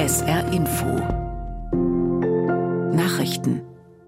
SR Info Nachrichten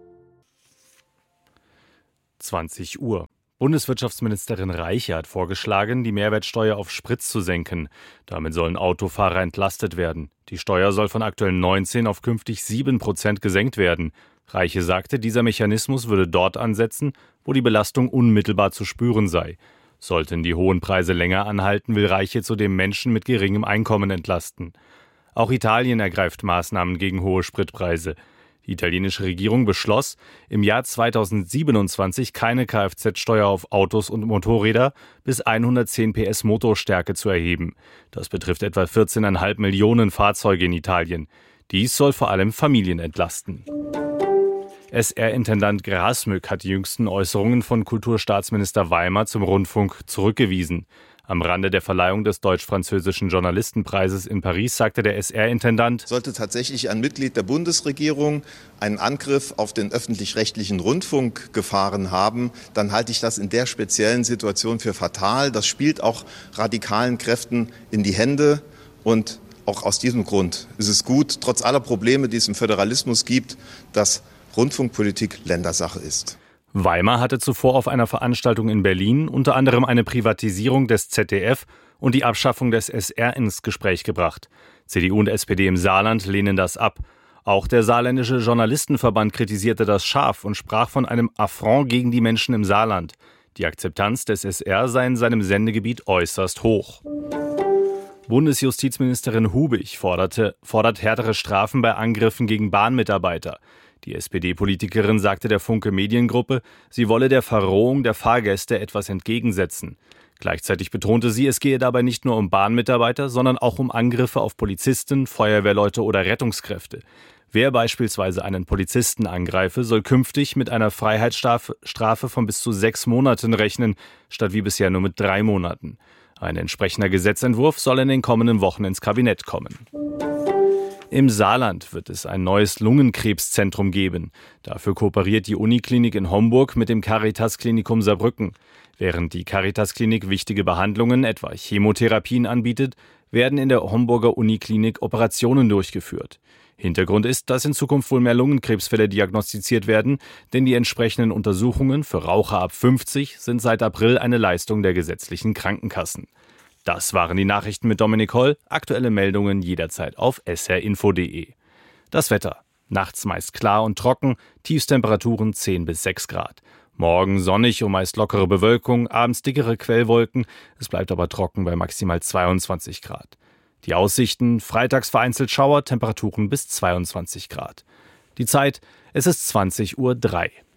20 Uhr. Bundeswirtschaftsministerin Reiche hat vorgeschlagen, die Mehrwertsteuer auf Sprit zu senken. Damit sollen Autofahrer entlastet werden. Die Steuer soll von aktuell 19 auf künftig 7% gesenkt werden. Reiche sagte, dieser Mechanismus würde dort ansetzen, wo die Belastung unmittelbar zu spüren sei. Sollten die hohen Preise länger anhalten, will Reiche zudem Menschen mit geringem Einkommen entlasten. Auch Italien ergreift Maßnahmen gegen hohe Spritpreise. Die italienische Regierung beschloss, im Jahr 2027 keine Kfz-Steuer auf Autos und Motorräder bis 110 PS Motorstärke zu erheben. Das betrifft etwa 14,5 Millionen Fahrzeuge in Italien. Dies soll vor allem Familien entlasten. SR-Intendant Grasmück hat die jüngsten Äußerungen von Kulturstaatsminister Weimer zum Rundfunk zurückgewiesen. Am Rande der Verleihung des deutsch-französischen Journalistenpreises in Paris sagte der SR-Intendant: Sollte tatsächlich ein Mitglied der Bundesregierung einen Angriff auf den öffentlich-rechtlichen Rundfunk gefahren haben, dann halte ich das in der speziellen Situation für fatal. Das spielt auch radikalen Kräften in die Hände. Und auch aus diesem Grund ist es gut, trotz aller Probleme, die es im Föderalismus gibt, dass Rundfunkpolitik Ländersache ist. Weimer hatte zuvor auf einer Veranstaltung in Berlin unter anderem eine Privatisierung des ZDF und die Abschaffung des SR ins Gespräch gebracht. CDU und SPD im Saarland lehnen das ab. Auch der Saarländische Journalistenverband kritisierte das scharf und sprach von einem Affront gegen die Menschen im Saarland. Die Akzeptanz des SR sei in seinem Sendegebiet äußerst hoch. Bundesjustizministerin Hubig fordert härtere Strafen bei Angriffen gegen Bahnmitarbeiter. Die SPD-Politikerin sagte der Funke Mediengruppe, sie wolle der Verrohung der Fahrgäste etwas entgegensetzen. Gleichzeitig betonte sie, es gehe dabei nicht nur um Bahnmitarbeiter, sondern auch um Angriffe auf Polizisten, Feuerwehrleute oder Rettungskräfte. Wer beispielsweise einen Polizisten angreife, soll künftig mit einer Freiheitsstrafe von bis zu 6 Monaten rechnen, statt wie bisher nur mit 3 Monaten. Ein entsprechender Gesetzentwurf soll in den kommenden Wochen ins Kabinett kommen. Im Saarland wird es ein neues Lungenkrebszentrum geben. Dafür kooperiert die Uniklinik in Homburg mit dem Caritas-Klinikum Saarbrücken. Während die Caritas-Klinik wichtige Behandlungen, etwa Chemotherapien, anbietet, werden in der Homburger Uniklinik Operationen durchgeführt. Hintergrund ist, dass in Zukunft wohl mehr Lungenkrebsfälle diagnostiziert werden, denn die entsprechenden Untersuchungen für Raucher ab 50 sind seit April eine Leistung der gesetzlichen Krankenkassen. Das waren die Nachrichten mit Dominik Holl. Aktuelle Meldungen jederzeit auf srinfo.de. Das Wetter. Nachts meist klar und trocken, Tiefstemperaturen 10 bis 6 Grad. Morgen sonnig und meist lockere Bewölkung, abends dickere Quellwolken. Es bleibt aber trocken bei maximal 22 Grad. Die Aussichten: freitags vereinzelt Schauer, Temperaturen bis 22 Grad. Die Zeit: es ist 20:03 Uhr.